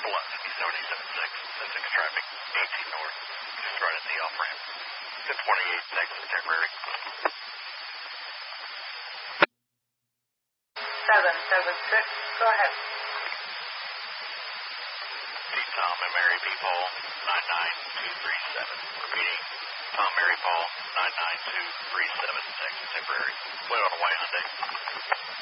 left, 77.6, that's traffic, 18 north, just right at the off-ramp. The 28 next to temporary. 776, go ahead. Tom and Mary P. Paul, 99237. Repeating, Tom, Mary Paul, 99237, next to temporary. Wait on the way, Hyundai.